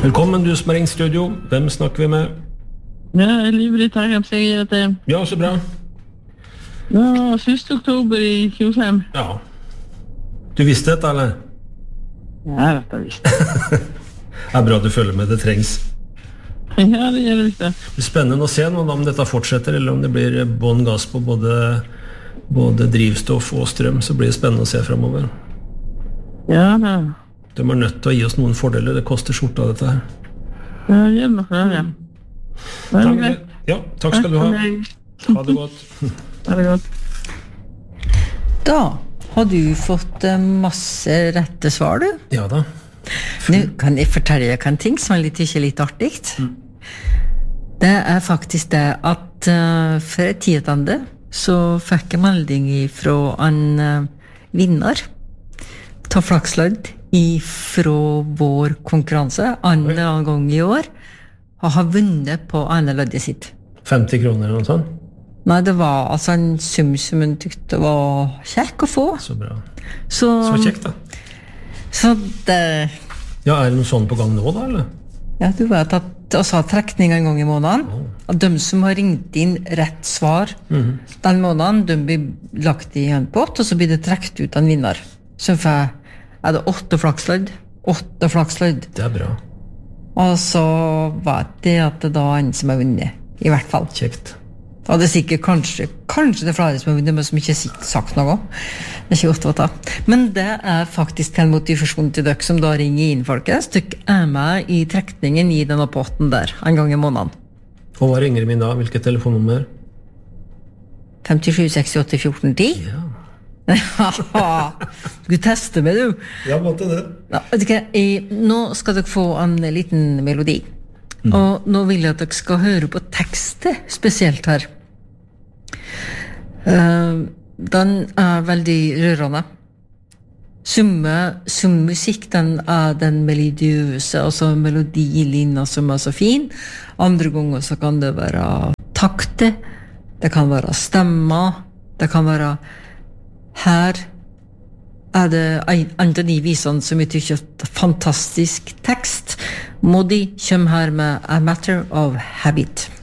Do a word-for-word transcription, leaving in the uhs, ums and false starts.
Velkommen, du som har ringt studio. Hvem snakker vi med? Ja, Liv-Britt her, jeg sier at det... Ja, så bra. Ja, første oktober i tjuefem. Ja. Du visste dette, eller? Ja, jeg vet det visst. Det er bra du følger med, det trengs. Ja, det gjør det visst det. Det blir spennende å se nå om dette fortsetter, eller om det blir bånn gass på både, både drivstoff og strøm, så blir det spennende å se fremover. Ja, da. De er nødt til å gi oss noen fordeler, det koster skjorta av dette her. Ja, gjør det for det, ja. Det er greit. Ja, takk skal du ha. Ha det godt. Ha det godt. Da har du fått masse rette svar, du. Ja da. Nå kan jeg fortelle deg en ting som er litt, ikke litt artigt. Mm. Det er faktisk det at uh, for et tidende så fikk jeg melding fra en uh, vinner ta flakslodd fra vår konkurranse andre gang i år og har vunnet på ene loddet sitt. femti kroner eller noe sånt? Nei, det var altså en sum som hun tykte var kjekk å få. Så bra. Så, så kjekk da. Så det... Ja, er det noe sånn på gang nå da, eller? Ja, du vet at oss har trekning en gang i måneden. Oh. Og de som har ringt inn rett svar mm-hmm. den måneden, de blir lagt i en pott, og så blir det trekt ut en vinner. Så får er det åtte flakslodd. Åtte flakslodd. Det er bra. Og så vet jeg at det da er en som har vunnet. I hvert fall. Kjekt. Og det er sikkert kanskje, kanskje det er flere som har vunnet, men som ikke har sagt noe. Det er ikke godt å ta. Men det er faktisk en motivasjon til dere som da ringer inn, folkens. Dere er med i trekningen i denne potten der, en gang i måneden. Og hva ringer min da? Hvilket telefonnummer? fem sju seks åtte fjorten ti. Ja. Du tester med, du. Ja, måtte det. Ja, vet du hva? Jeg, nå skal dere få en liten melodi. Mm. Og nå vil jeg at dere skal høre på tekstet spesielt her. Uh, den er veldig rørende. Summe, som musikk, den er den melodiøse, altså melodilinja som er så fin. Andre ganger så kan det være takte, det kan være stemmer, det kan være her er det en av de visene som jeg tykker er fantastisk tekst. Modi kommer her med A Matter of Habit.